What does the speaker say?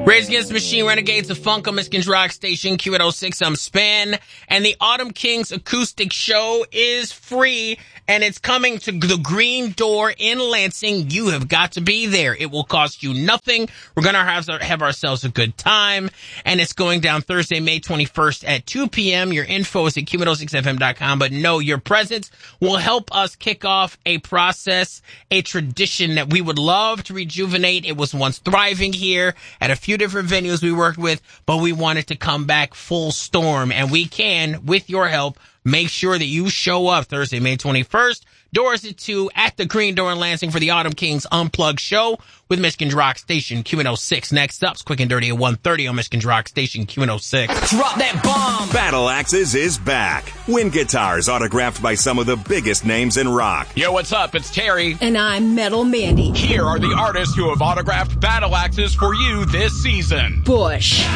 Rage Against the Machine, Renegades of Funk on Michigan's Rock Station, Q806. I'm Span, and the Autumn Kings acoustic show is free, and it's coming to the Green Door in Lansing. You have got to be there. It will cost you nothing. We're going to have ourselves a good time, and it's going down Thursday, May 21st at 2 p.m. Your info is at Q806FM.com, but no, your presence will help us kick off a process, a tradition that we would love to rejuvenate. It was once thriving here at a few different venues we worked with, but we wanted to come back full storm, and we can, with your help, make sure that you show up Thursday, May 21st. Doors at 2 at the Green Door in Lansing for the Autumn Kings Unplugged show with Michigan's Rock Station, Q806. Next up's Quick and Dirty at 1:30 on Michigan's Rock Station, Q806. Drop that bomb! Battle Axes is back. Wind guitars autographed by some of the biggest names in rock. Yo, what's up? It's Terry. And I'm Metal Mandy. Here are the artists who have autographed Battle Axes for you this season. Bush.